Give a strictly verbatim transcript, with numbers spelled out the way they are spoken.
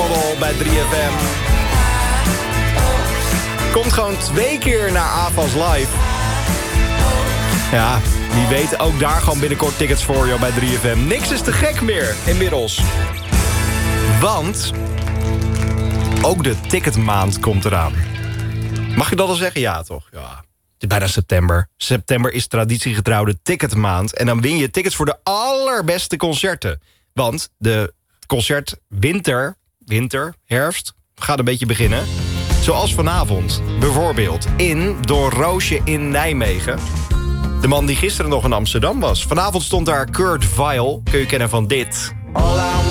Supermodel bij drie F M. Komt gewoon twee keer naar A F A S Live. Ja, wie weet ook daar gewoon binnenkort tickets voor jou bij drie F M. Niks is te gek meer, inmiddels. Want ook de ticketmaand komt eraan. Mag je dat al zeggen? Ja, toch? Ja. Het is bijna september. September is traditiegetrouwde ticketmaand. En dan win je tickets voor de allerbeste concerten. Want de concert winter, winter, herfst, gaat een beetje beginnen. Zoals vanavond. Bijvoorbeeld in Don Roosje in Nijmegen. De man die gisteren nog in Amsterdam was. Vanavond stond daar Kurt Vile. Kun je kennen van dit.